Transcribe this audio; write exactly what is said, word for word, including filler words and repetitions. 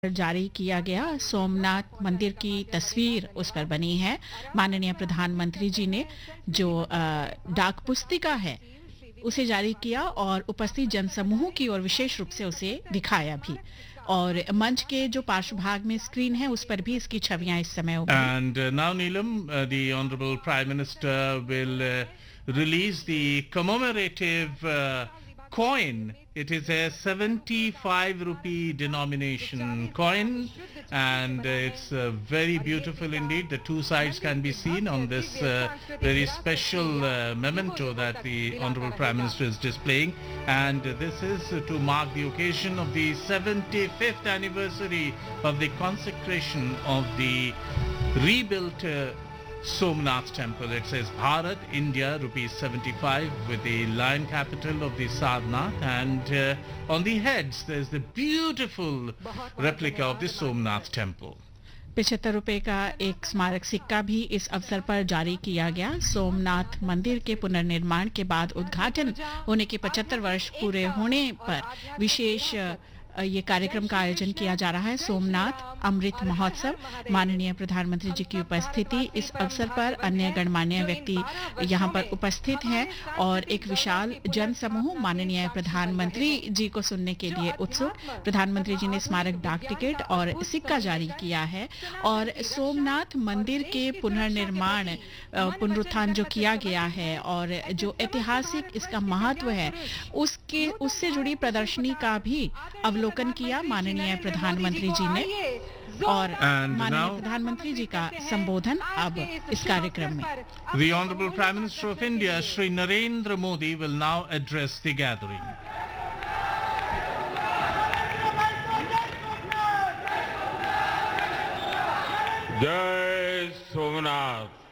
जारी किया गया सोमनाथ मंदिर की तस्वीर उस पर बनी है। माननीय प्रधानमंत्री जी ने जो अ, डाक पुस्तिका है उसे जारी किया और उपस्थित जनसमूह की ओर विशेष रूप से उसे दिखाया भी और मंच के जो पार्श्वभाग में स्क्रीन है उस पर भी इसकी छवियां इस समय उभरी। And uh, now, Neelam, uh, the Honorable Prime Minister will uh, release the commemorative uh, coin. It is a seventy-five rupee denomination coin, and uh, it's uh, very beautiful indeed. The two sides can be seen on this uh, very special uh, memento that the Honorable Prime Minister is displaying, and uh, this is uh, to mark the occasion of the seventy-fifth anniversary of the consecration of the rebuilt uh, Somnath temple. It says Bharat, India, rupees seventy-five with the lion capital of the Sarnath, and uh, on the heads there's the beautiful replica of the Somnath temple. पचहत्तर रुपए का एक स्मारक सिक्का भी इस अवसर पर जारी किया गया। सोमनाथ मंदिर के पुनर्निर्माण के बाद उद्घाटन होने के पचहत्तर वर्ष पूरे होने पर विशेष ये कार्यक्रम का आयोजन किया जा रहा है। सोमनाथ अमृत महोत्सव, माननीय प्रधानमंत्री जी की उपस्थिति इस अवसर पर, अन्य गणमान्य व्यक्ति यहां पर उपस्थित हैं और एक विशाल जन समूह माननीय प्रधानमंत्री जी को सुनने के लिए उत्सुक। प्रधानमंत्री जी ने स्मारक डाक टिकट और सिक्का जारी किया है और सोमनाथ मंदिर के पुनर्निर्माण पुनरुत्थान जो किया गया है और जो ऐतिहासिक इसका महत्व है उसके उससे जुड़ी प्रदर्शनी का भी अवलोकन किया माननीय प्रधानमंत्री जी ने और माननीय प्रधानमंत्री जी का संबोधन अब इस कार्यक्रम में। The Honorable Prime Minister of India, Shri Narendra Modi, will now address the gathering. जय सोमनाथ।